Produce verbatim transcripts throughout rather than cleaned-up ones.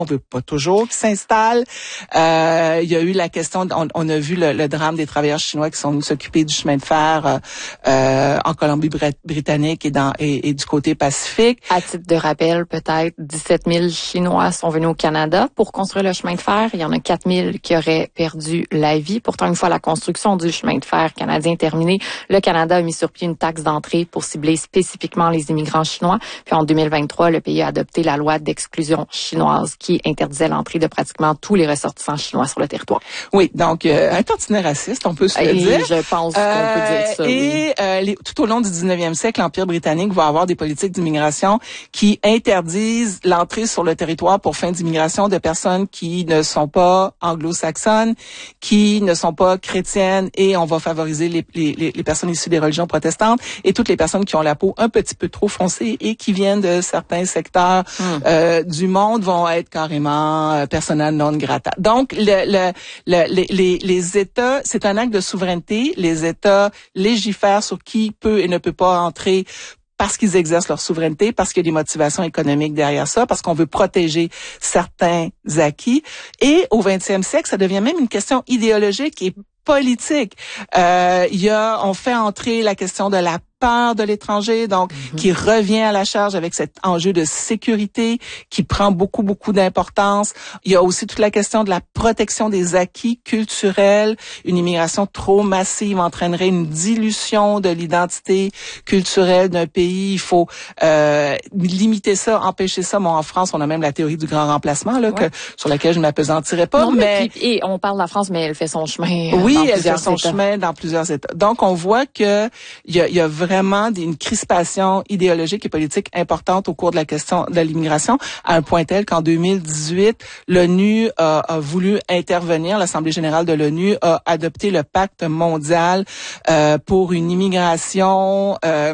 on veut pas toujours qu'ils s'installent. Euh, il y a eu la question, on, on a vu le, le drame des travailleurs chinois qui sont venus s'occuper du chemin de fer euh, en Colombie-Britannique et, dans, et, et du côté Pacifique. À titre de rappel, peut-être dix-sept mille Chinois sont venus au Canada pour construire le chemin de fer. Il y en a quatre mille qui auraient perdu la vie. Pourtant, une fois la construction du chemin de fer canadien terminée, le Canada a mis sur pied une taxe d'entrée pour cibler spécifiquement les immigrants chinois. Puis en deux mille vingt-trois, le pays a adopté la loi d'exclusion chinoise qui interdisait l'entrée de pratiquement tous les ressortissants chinois sur le territoire. Oui, donc euh, un tantinet raciste, on peut se le et dire. Je pense euh, qu'on peut dire ça. Et oui. euh, les, tout au long du dix-neuvième siècle, l'Empire britannique va avoir des politiques d'immigration qui interdisent l'entrée sur le territoire pour fin d'immigration de personnes qui ne sont pas anglo-saxonnes, qui ne sont pas chrétiennes, et on va favoriser les, les, les personnes issues des religions protestantes et toutes les personnes qui ont la peau un petit peu trop foncée et qui viennent de certains secteurs mm. euh, du monde vont être carrément euh, persona non grata. Donc, le, le, le, les, les, les États, c'est un acte de souveraineté. Les États légifèrent sur qui peut et ne peut pas entrer parce qu'ils exercent leur souveraineté, parce qu'il y a des motivations économiques derrière ça, parce qu'on veut protéger certains acquis. Et au vingtième siècle, ça devient même une question idéologique et politique. Euh, il y a, on fait entrer la question de la peur de l'étranger, donc mm-hmm. qui revient à la charge avec cet enjeu de sécurité qui prend beaucoup, beaucoup d'importance. Il y a aussi toute la question de la protection des acquis culturels. Une immigration trop massive entraînerait une dilution de l'identité culturelle d'un pays. Il faut euh, limiter ça, empêcher ça. Bon, en France, on a même la théorie du grand remplacement, là, ouais. que, sur laquelle je ne m'apesantirai pas. Non, mais, mais puis, et on parle de la France, mais elle fait son chemin. Oui, dans elle fait son États. chemin dans plusieurs États. Donc, on voit que il y a, il y a vraiment une crispation idéologique et politique importante au cours de la question de l'immigration, à un point tel qu'en deux mille dix-huit, l'ONU a, a voulu intervenir. L'Assemblée générale de l'ONU a adopté le pacte mondial euh, pour une immigration... Euh,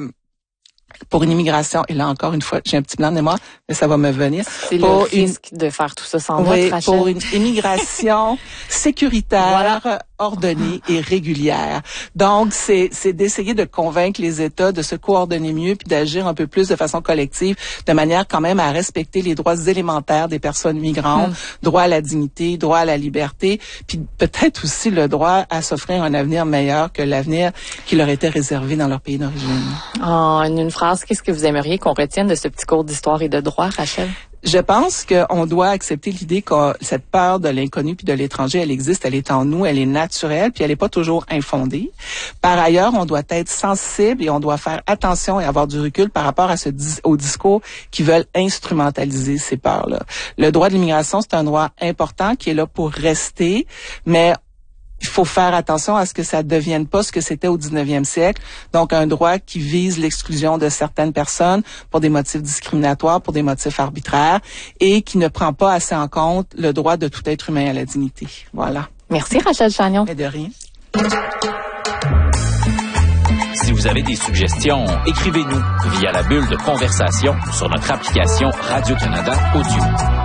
pour une immigration, et là encore une fois, j'ai un petit blanc de mémoire, mais ça va me venir. C'est pour le risque une, de faire tout ça sans oui, vote, Rachel. Pour une immigration sécuritaire, voilà. ordonnée et régulière. Donc, c'est, c'est d'essayer de convaincre les États de se coordonner mieux puis d'agir un peu plus de façon collective, de manière quand même à respecter les droits élémentaires des personnes migrantes, hum. droit à la dignité, droit à la liberté, puis peut-être aussi le droit à s'offrir un avenir meilleur que l'avenir qui leur était réservé dans leur pays d'origine. En une phrase, qu'est-ce que vous aimeriez qu'on retienne de ce petit cours d'histoire et de droit, Rachel? Je pense qu'on doit accepter l'idée que cette peur de l'inconnu puis de l'étranger, elle existe, elle est en nous, elle est naturelle, puis elle n'est pas toujours infondée. Par ailleurs, on doit être sensible et on doit faire attention et avoir du recul par rapport à ce dis- aux discours qui veulent instrumentaliser ces peurs-là. Le droit de l'immigration, c'est un droit important qui est là pour rester, mais il faut faire attention à ce que ça ne devienne pas ce que c'était au dix-neuvième siècle. Donc, un droit qui vise l'exclusion de certaines personnes pour des motifs discriminatoires, pour des motifs arbitraires, et qui ne prend pas assez en compte le droit de tout être humain à la dignité. Voilà. Merci, Rachel Chagnon. Mais de rien. Si vous avez des suggestions, écrivez-nous via la bulle de conversation sur notre application Radio-Canada Audio.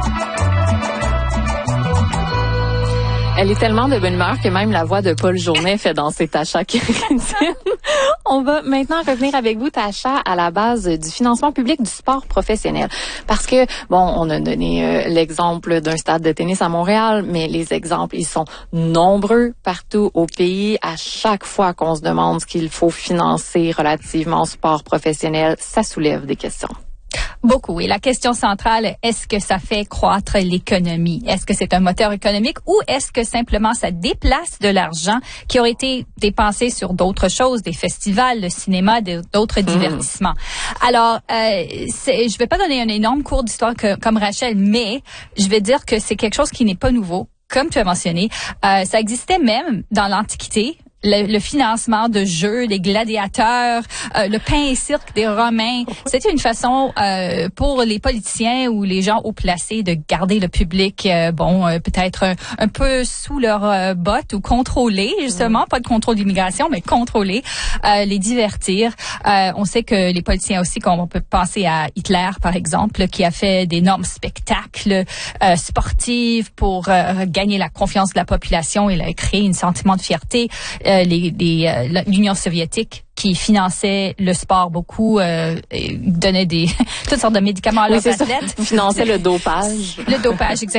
Elle est tellement de bonne humeur que même la voix de Paul Journet fait danser Tasha Chrétienne. On va maintenant revenir avec vous, Tasha, à la base du financement public du sport professionnel. Parce que, bon, on a donné euh, l'exemple d'un stade de tennis à Montréal, mais les exemples, ils sont nombreux partout au pays. À chaque fois qu'on se demande ce qu'il faut financer relativement au sport professionnel, ça soulève des questions. Beaucoup. Et la question centrale, est-ce que ça fait croître l'économie? Est-ce que c'est un moteur économique ou est-ce que simplement ça déplace de l'argent qui aurait été dépensé sur d'autres choses, des festivals, le cinéma, d'autres mmh. divertissements? Alors, euh, c'est, je vais pas donner un énorme cours d'histoire que, comme Rachel, mais je vais dire que c'est quelque chose qui n'est pas nouveau. Comme tu as mentionné, euh, ça existait même dans l'Antiquité. Le, le financement de jeux, des gladiateurs, euh, le pain et cirque des Romains. C'était une façon euh, pour les politiciens ou les gens haut placés de garder le public, euh, bon, euh, peut-être un, un peu sous leur euh, botte ou contrôler, justement, mmh. pas de contrôle d'immigration, mais contrôler, euh, les divertir. Euh, on sait que les politiciens aussi, comme on peut penser à Hitler, par exemple, qui a fait d'énormes spectacles euh, sportifs pour euh, gagner la confiance de la population et là, créer un sentiment de fierté. Euh, Les, les, euh, l'Union soviétique qui finançait le sport beaucoup, euh, et donnait des toutes sortes de médicaments à oui, leurs athlètes. Finançait le dopage. Le dopage, exactement.